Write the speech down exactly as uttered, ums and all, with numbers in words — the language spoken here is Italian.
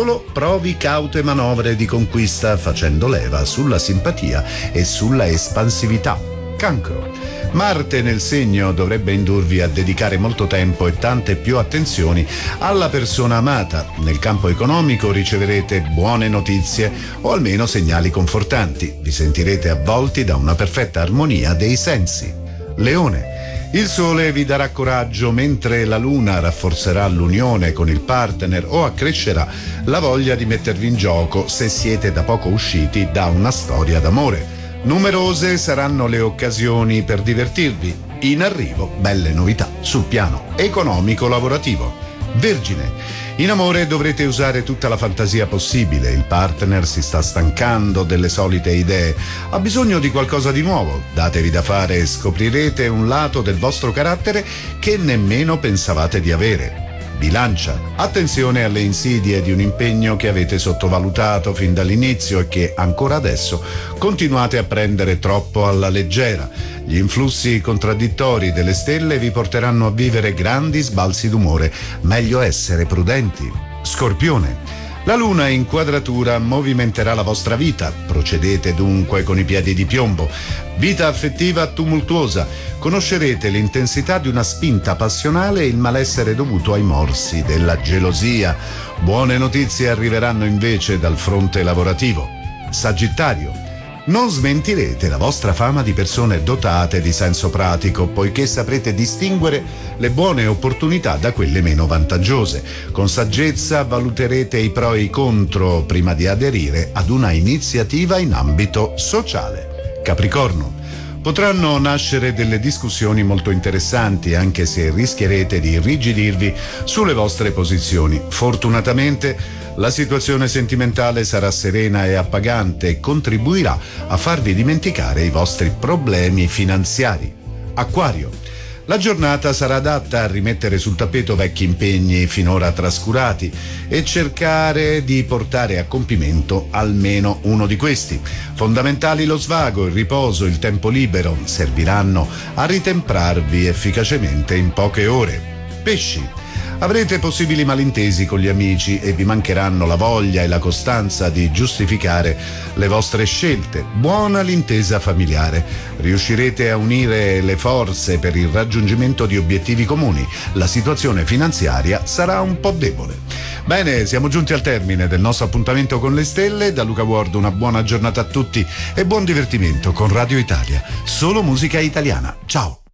solo provi caute manovre di conquista facendo leva sulla simpatia e sulla espansività. Cancro. Marte nel segno dovrebbe indurvi a dedicare molto tempo e tante più attenzioni alla persona amata. Nel campo economico riceverete buone notizie o almeno segnali confortanti. Vi sentirete avvolti da una perfetta armonia dei sensi. Leone. Il sole vi darà coraggio mentre la luna rafforzerà l'unione con il partner o accrescerà la voglia di mettervi in gioco se siete da poco usciti da una storia d'amore. Numerose saranno le occasioni per divertirvi. In arrivo belle novità sul piano economico-lavorativo. Vergine. In amore dovrete usare tutta la fantasia possibile. Il partner si sta stancando delle solite idee. Ha bisogno di qualcosa di nuovo. Datevi da fare e scoprirete un lato del vostro carattere che nemmeno pensavate di avere. Bilancia. Attenzione alle insidie di un impegno che avete sottovalutato fin dall'inizio e che ancora adesso continuate a prendere troppo alla leggera. Gli influssi contraddittori delle stelle vi porteranno a vivere grandi sbalzi d'umore. Meglio essere prudenti. Scorpione. La luna in quadratura movimenterà la vostra vita. Procedete dunque con i piedi di piombo. Vita affettiva tumultuosa. Conoscerete l'intensità di una spinta passionale e il malessere dovuto ai morsi della gelosia. Buone notizie arriveranno invece dal fronte lavorativo. Sagittario. Non smentirete la vostra fama di persone dotate di senso pratico, poiché saprete distinguere le buone opportunità da quelle meno vantaggiose. Con saggezza valuterete i pro e i contro prima di aderire ad una iniziativa in ambito sociale. Capricorno. Potranno nascere delle discussioni molto interessanti, anche se rischierete di irrigidirvi sulle vostre posizioni. Fortunatamente la situazione sentimentale sarà serena e appagante e contribuirà a farvi dimenticare i vostri problemi finanziari. Acquario. La giornata sarà adatta a rimettere sul tappeto vecchi impegni finora trascurati e cercare di portare a compimento almeno uno di questi. Fondamentali lo svago, il riposo, il tempo libero serviranno a ritemprarvi efficacemente in poche ore. Pesci. Avrete possibili malintesi con gli amici e vi mancheranno la voglia e la costanza di giustificare le vostre scelte. Buona l'intesa familiare. Riuscirete a unire le forze per il raggiungimento di obiettivi comuni. La situazione finanziaria sarà un po' debole. Bene, siamo giunti al termine del nostro appuntamento con le stelle. Da Luca Ward una buona giornata a tutti e buon divertimento con Radio Italia. Solo musica italiana. Ciao!